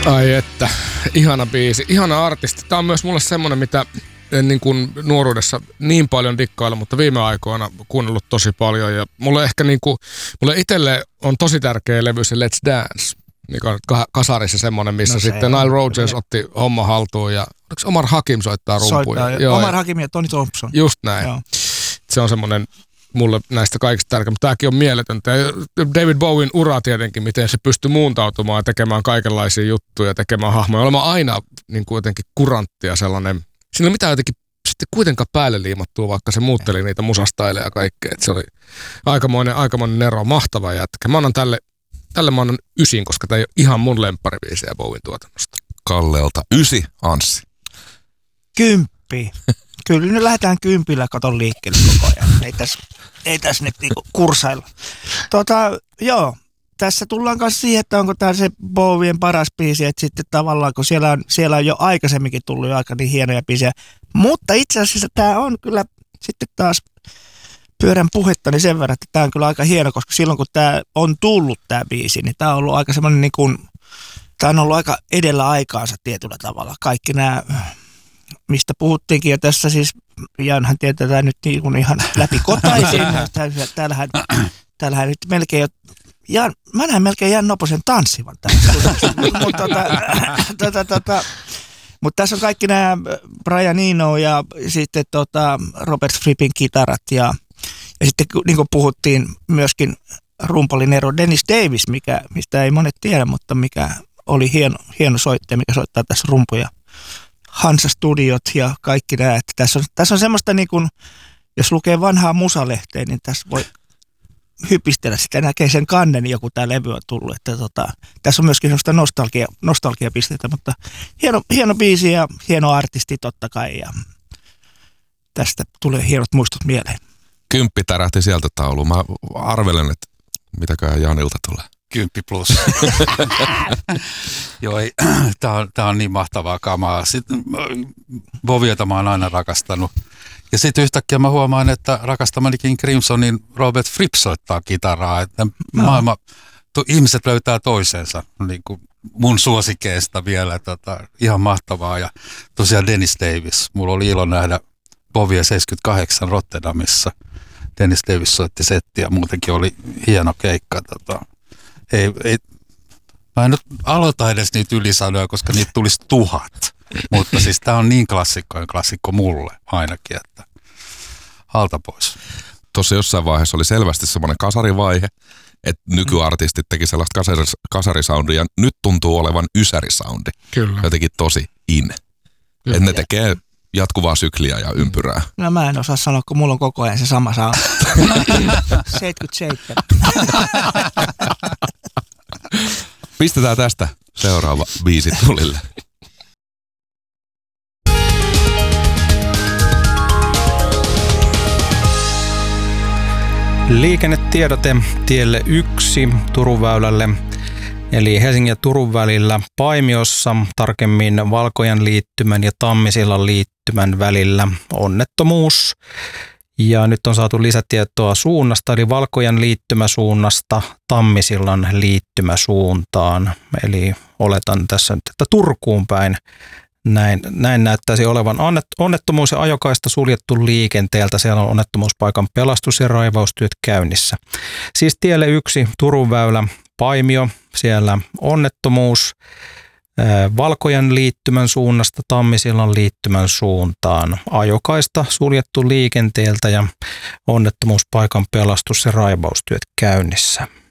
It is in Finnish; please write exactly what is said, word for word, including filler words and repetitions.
Ai että, ihana biisi, ihana artisti. Tää on myös mulle semmonen, mitä en niin kuin nuoruudessa niin paljon dikkailla, mutta viime aikoina kuunnellut tosi paljon. Ja mulle ehkä niin kuin, mulle itselle on tosi tärkeä levy se Let's Dance, mikä on kasarissa semmonen, missä no se sitten Nile Rodgers otti homma haltuun ja oliko Omar Hakim soittaa rumpuja? Soittaa, Joo, Omar Hakim ja Tony Thompson. Just näin. Joo. Se on semmonen mulle näistä kaikista tärkeä, mutta tämäkin on mieletöntä. David Bowen ura tietenkin, miten se pystyy muuntautumaan ja tekemään kaikenlaisia juttuja, tekemään hahmoja, olemaan aina niin kuin jotenkin kuranttia sellainen. Siinä ei mitään jotenkin sitten kuitenkaan päälle liimattua, vaikka se muutteli niitä musastaileja ja kaikkea. Et se oli aikamoinen, aikamoinen ero, mahtava jätkä. Mä annan tälle, tälle mä annan ysin, koska tämä ei ole ihan mun lempparibiisiä Bowen tuotannosta. Kallelta ysi, Anssi. Kymppi. Kyllä nyt lähdetään kympillä katon liikkeelle koko ajan. Ei tässä, ei tässä nyt niinku kursailla. Tota, joo, tässä tullaan kanssa siihen, että onko tämä se Bowien paras biisi, että sitten tavallaan, kun siellä on, siellä on jo aikaisemminkin tullut jo aika niin hienoja biisejä. Mutta itse asiassa tämä on kyllä sitten taas pyörän puhetta niin sen verran, että tämä on kyllä aika hieno, koska silloin kun tämä on tullut tämä biisi, niin tämä on ollut aika semmoinen niin kuin, tämä on ollut aika edellä aikaansa tietyllä tavalla. Kaikki nämä, mistä puhuttiinkin jo tässä siis, Janhan tietää nyt niin kuin ihan läpikotaisin. Täällähän, täällähän nyt melkein jo, Jan, mä näen melkein Jan Noposen tanssivan tässä. Mutta tota, tota, tota, mut tässä on kaikki nämä Brian Eno ja sitten tota Robert Frippin kitarat ja, ja sitten niin kuin puhuttiin myöskin rumpalin ero Dennis Davis, mikä, mistä ei monet tiedä, mutta mikä oli hieno, hieno soittaja, mikä soittaa tässä rumpuja. Hansa Studiot ja kaikki nämä. Että tässä on, tässä on semmoista niin kuin, jos lukee vanhaa musalehteä, niin tässä voi hypistellä sitä, näkee sen kannen, joku tämä levy on tullut. Että tota, tässä on myöskin semmoista nostalgia, nostalgiapisteitä, mutta hieno, hieno biisi ja hieno artisti totta kai. Ja tästä tulee hienot muistot mieleen. Kymppi tärähti sieltä tauluun. Mä arvelen, että mitäköhän Janilta tulee. Kymppi plus. Joo, tää on, tää on niin mahtavaa kamaa. Sitten Bowieta mä oon aina rakastanut. Ja sitten yhtäkkiä mä huomaan, että rakastamani King Crimsonin Robert Fripp soittaa kitaraa. Että no. maailma, to, ihmiset löytää toisensa niin kuin mun suosikeista vielä. Tota, ihan mahtavaa. Ja tosiaan Dennis Davis. Mulla oli ilo nähdä Bowie seitsemänkymmentäkahdeksan Rotterdamissa. Dennis Davis soitti settiä ja muutenkin oli hieno keikka. Tota. Ei, ei, mä en nyt aloita edes niitä ylisanoja, koska niitä tulisi tuhat. Mutta siis tää on niin klassikko, klassikko mulle ainakin, että alta pois. Tuossa jossain vaiheessa oli selvästi semmoinen kasarivaihe, että nykyartistit teki sellaista kasaris, kasarisoundia. Nyt tuntuu olevan ysärisoundi. Kyllä. Jotenkin tosi in. Että ne tekee jatkuvaa sykliä ja ympyrää. No mä en osaa sanoa, kun mulla on koko ajan se sama sound. seitsemänkymmentäseitsemän. Pistetään tästä seuraava biisi tulille. Liikennetiedote tielle yksi Turun väylälle, eli Helsingin ja Turun välillä Paimiossa, tarkemmin Valkojan liittymän ja Tammisillan liittymän välillä onnettomuus. Ja nyt on saatu lisätietoa suunnasta, eli Valkojan liittymäsuunnasta Tammisillan liittymäsuuntaan. Eli oletan tässä nyt, että Turkuun päin näin, näin näyttäisi olevan onnettomuus ja ajokaista suljettu liikenteeltä. Siellä on onnettomuuspaikan pelastus- ja raivaustyöt käynnissä. Siis tielle yksi Turun väylä Paimio, siellä onnettomuus. Valkojan liittymän suunnasta Tammisillan liittymän suuntaan. Ajokaista suljettu liikenteeltä ja onnettomuuspaikan pelastus- ja raivaustyöt käynnissä.